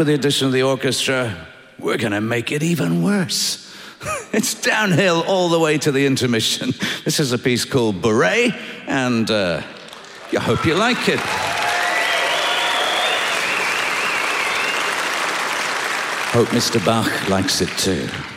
For the addition of the orchestra, we're going to make it even worse. It's downhill all the way to the intermission. This is a piece called Bourrée, and I hope you like it. Hope Mr. Bach likes it too.